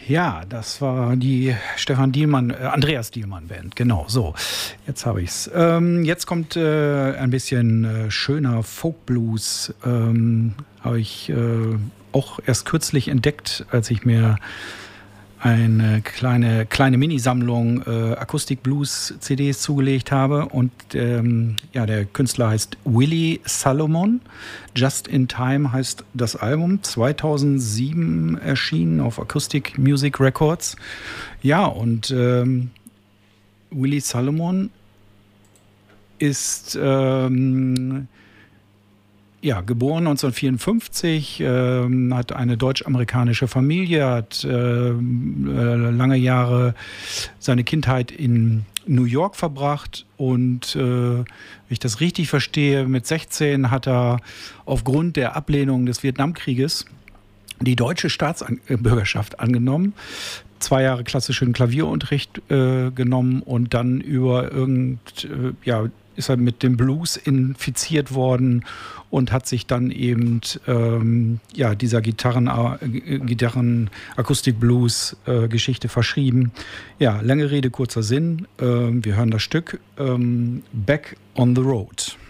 Ja, das war die Andreas Dielmann Band, genau, so, jetzt habe ich's. Jetzt kommt ein bisschen schöner Folk-Blues, habe ich auch erst kürzlich entdeckt, als ich mir eine kleine Minisammlung Akustik-Blues-CDs zugelegt habe. Und ja, der Künstler heißt Willie Salomon. Just in Time heißt das Album. 2007 erschienen auf Acoustic Music Records. Ja, und Willie Salomon ist ja, geboren 1954, hat eine deutsch-amerikanische Familie, hat lange Jahre seine Kindheit in New York verbracht und, wenn ich das richtig verstehe, mit 16 hat er aufgrund der Ablehnung des Vietnamkrieges die deutsche Staatsbürgerschaft angenommen, 2 Jahre klassischen Klavierunterricht genommen und dann ja, ist er mit dem Blues infiziert worden und hat sich dann eben ja, dieser Gitarren-Akustik-Blues-Geschichte verschrieben. Ja, lange Rede, kurzer Sinn. Wir hören das Stück Back on the Road.